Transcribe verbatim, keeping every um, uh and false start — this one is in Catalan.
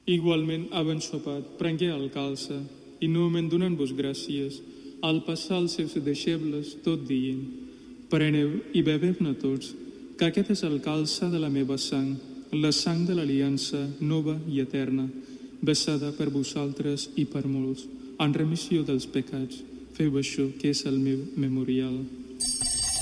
Igualment, havent sopat, prengué el calça, i novament donant-vos gràcies, al passar als seus deixebles, tot dient: preneu i beveu-ne tots, que aquest és el calça de la meva sang, la sang de l'aliança nova i eterna, vessada per vosaltres i per molts, en remissió dels pecats. Feu això, que és el meu memorial.